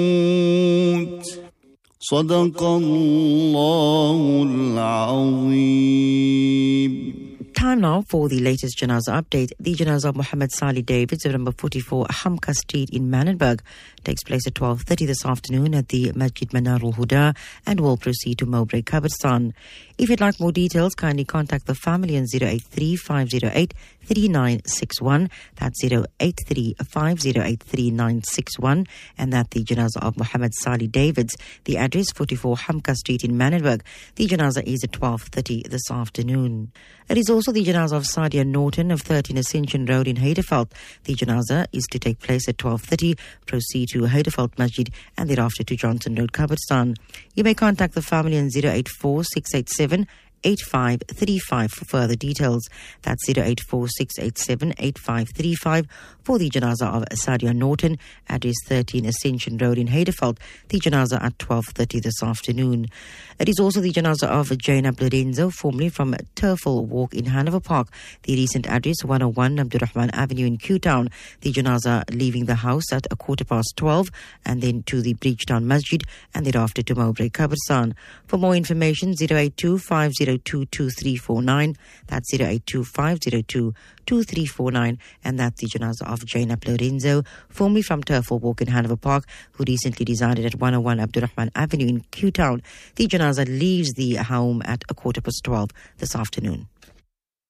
صدق الله العظيم. Time now for the latest Janazah update. The Janazah of Muhammad Salih Davids of number 44 Hamka Street in Manenberg takes place at 12:30 this afternoon at the Masjid Manarul Huda and will proceed to Mowbray Qabristan. If you'd like more details, kindly contact the family on 083-508-3961. That's 083-508-3961. And that the Janazah of Muhammad Salih Davids, the address 44 Hamka Street in Manenberg. The Janazah is at 12:30 this afternoon. It is also the Janazah of Sadia Norton of 13 Ascension Road in Heiderveld. The Janazah is to take place at 12:30, proceed to Heiderveld Masjid and thereafter to Johnson Road, Qabristan. You may contact the family on 084-687-8535 for further details. That's 084-687-8535 for the Janazah of Sadia Norton, address 13 Ascension Road in Heiderveld. The Janazah at 12:30 this afternoon. It is also the Janazah of Jainab Lorenzo, formerly from Turfel Walk in Hanover Park. The recent address 101 Abdurrahman Avenue in Q-Town. The Janazah leaving the house at 12:15 and then to the Bridgetown Masjid and thereafter to Mowbray Qabristan. For more information, 082-502-2349. That's 082-502-2349. And that's the Janazah of Jainab Lorenzo, formerly from Turfel Walk in Hanover Park, who recently resided at 101 Abdurrahman Avenue in Q-Town. The Janazah leaves the home at 12:15 this afternoon.